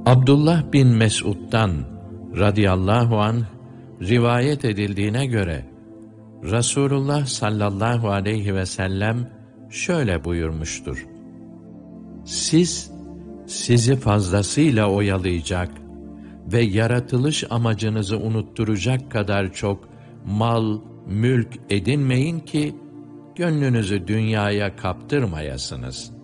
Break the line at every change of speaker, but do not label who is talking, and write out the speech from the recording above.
Abdullah bin Mes'ud'dan radıyallahu anh rivayet edildiğine göre Resulullah sallallahu aleyhi ve sellem şöyle buyurmuştur: sizi fazlasıyla oyalayacak ve yaratılış amacınızı unutturacak kadar çok mal, mülk edinmeyin ki gönlünüzü dünyaya kaptırmayasınız.